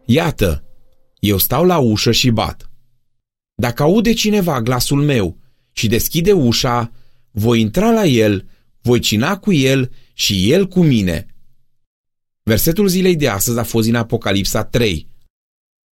Iată, eu stau la ușă și bat. Dacă aude cineva glasul meu și deschide ușa, voi intra la el, voi cina cu el și el cu mine. Versetul zilei de astăzi a fost din Apocalipsa 3,